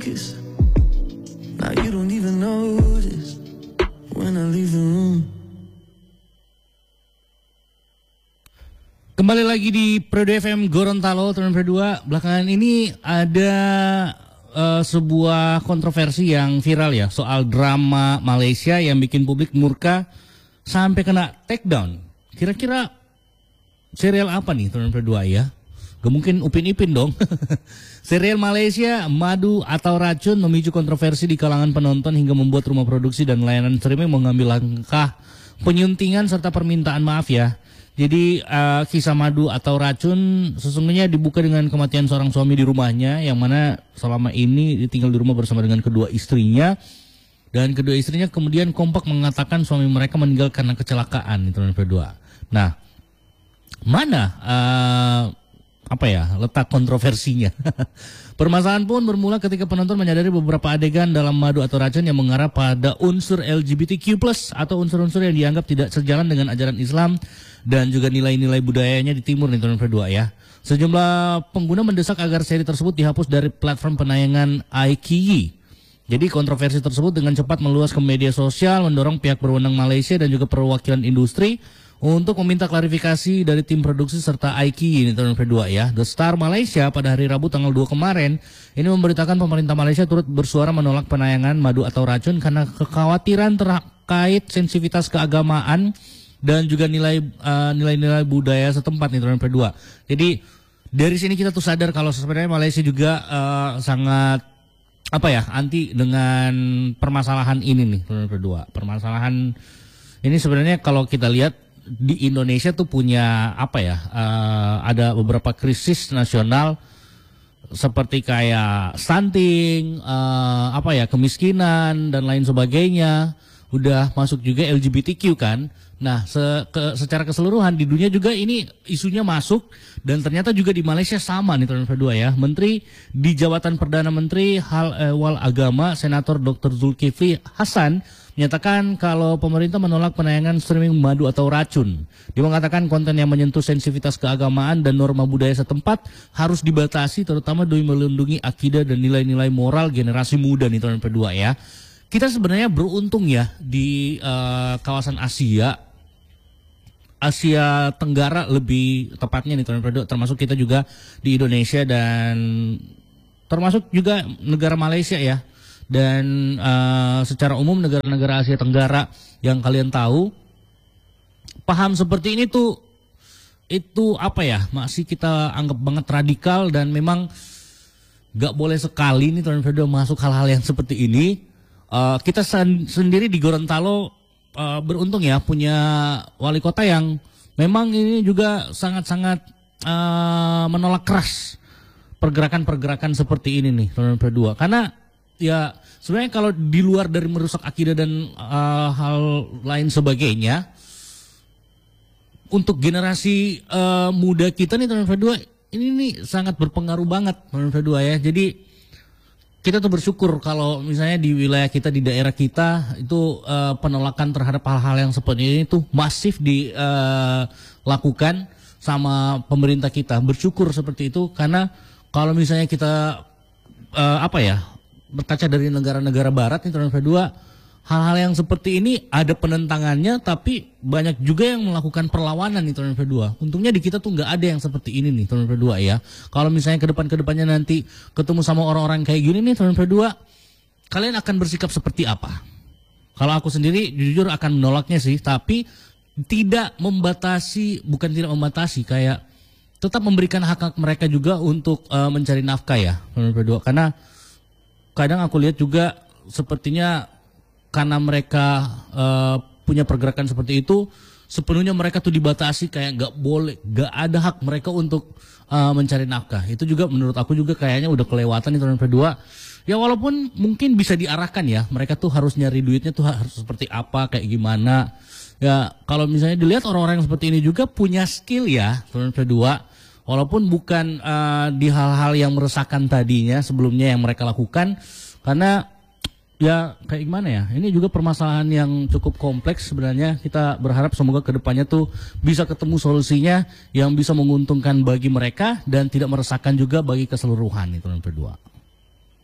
focus. Now you don't even notice when I leave the room. Kembali lagi di Periode FM Gorontalo tahun 2022. Belakangan ini ada sebuah kontroversi yang viral ya, soal drama Malaysia yang bikin publik murka sampai kena take down. Kira-kira serial apa nih tahun 2022 ya? Gak mungkin Upin Ipin dong. Serial Malaysia Madu atau Racun memicu kontroversi di kalangan penonton hingga membuat rumah produksi dan layanan streaming mengambil langkah penyuntingan serta permintaan maaf ya. Jadi kisah Madu atau Racun sesungguhnya dibuka dengan kematian seorang suami di rumahnya, yang mana selama ini tinggal di rumah bersama dengan kedua istrinya, dan kedua istrinya kemudian kompak mengatakan suami mereka meninggal karena kecelakaan di tahun 2022. Nah, mana letak kontroversinya? Permasalahan pun bermula ketika penonton menyadari beberapa adegan dalam Madu atau Racun yang mengarah pada unsur LGBTQ+ atau unsur-unsur yang dianggap tidak sejalan dengan ajaran Islam dan juga nilai-nilai budayanya di timur nih tahun 2022 ya. Sejumlah pengguna mendesak agar seri tersebut dihapus dari platform penayangan iQIYI. Jadi kontroversi tersebut dengan cepat meluas ke media sosial, mendorong pihak berwenang Malaysia dan juga perwakilan industri untuk meminta klarifikasi dari tim produksi serta iQIYI di tahun 2022 ya. The Star Malaysia pada hari Rabu tanggal 2 kemarin ini memberitakan pemerintah Malaysia turut bersuara menolak penayangan Madu atau Racun karena kekhawatiran terkait sensitivitas keagamaan dan juga nilai-nilai budaya setempat nih tahun 2022. Jadi dari sini kita tuh sadar kalau sebenarnya Malaysia juga sangat anti dengan permasalahan ini nih tahun 2022. Permasalahan ini sebenarnya kalau kita lihat di Indonesia tuh punya ada beberapa krisis nasional seperti kayak stunting, kemiskinan dan lain sebagainya. Udah masuk juga LGBTQ kan. Nah, secara keseluruhan di dunia juga ini isunya masuk, dan ternyata juga di Malaysia sama nih tahun 2022 ya. Menteri di jabatan Perdana Menteri Hal Ehwal Agama Senator Dr. Zulkifli Hasan menyatakan kalau pemerintah menolak penayangan streaming Madu atau Racun. Dia mengatakan konten yang menyentuh sensitivitas keagamaan dan norma budaya setempat harus dibatasi, terutama demi melindungi akidah dan nilai-nilai moral generasi muda nih tahun 2022 ya. Kita sebenarnya beruntung ya di kawasan Asia Tenggara lebih tepatnya nih tahun 2022, termasuk kita juga di Indonesia dan termasuk juga negara Malaysia ya. Dan secara umum negara-negara Asia Tenggara yang kalian tahu, paham seperti ini tuh itu masih kita anggap banget radikal, dan memang gak boleh sekali nih tahun 2022 masuk hal-hal yang seperti ini. Kita sendiri di Gorontalo beruntung ya punya wali kota yang memang ini juga sangat-sangat menolak keras pergerakan-pergerakan seperti ini nih tahun 2022. Karena ya sebenarnya kalau di luar dari merusak akidah dan hal lain sebagainya, untuk generasi muda kita nih tahun 2022 ini nih sangat berpengaruh banget tahun 2022 ya. Jadi kita tuh bersyukur kalau misalnya di wilayah kita, di daerah kita itu penolakan terhadap hal-hal yang seperti ini tuh masif dilakukan sama pemerintah kita. Bersyukur seperti itu, karena kalau misalnya kita berkaca dari negara-negara barat nih tahun 2022, hal-hal yang seperti ini ada penentangannya, tapi banyak juga yang melakukan perlawanan nih tahun 2022. Untungnya di kita tuh nggak ada yang seperti ini nih tahun 2022 ya. Kalau misalnya kedepannya nanti ketemu sama orang-orang kayak gini nih tahun 2022, kalian akan bersikap seperti apa? Kalau aku sendiri jujur akan menolaknya sih, tapi bukan tidak membatasi, kayak tetap memberikan hak mereka juga untuk mencari nafkah ya tahun 2022. Karena kadang aku lihat juga sepertinya karena mereka punya pergerakan seperti itu, sepenuhnya mereka tuh dibatasi, kayak gak ada hak mereka untuk mencari nafkah. Itu juga menurut aku juga kayaknya udah kelewatan di tahun 2022. Ya walaupun mungkin bisa diarahkan ya, mereka tuh harus nyari duitnya tuh harus seperti apa, kayak gimana. Ya kalau misalnya dilihat orang-orang yang seperti ini juga punya skill ya tahun 2022. Walaupun bukan di hal-hal yang meresahkan tadinya sebelumnya yang mereka lakukan, karena ya kayak gimana ya, ini juga permasalahan yang cukup kompleks sebenarnya. Kita berharap semoga kedepannya tuh bisa ketemu solusinya yang bisa menguntungkan bagi mereka dan tidak meresahkan juga bagi keseluruhan itu yang kedua.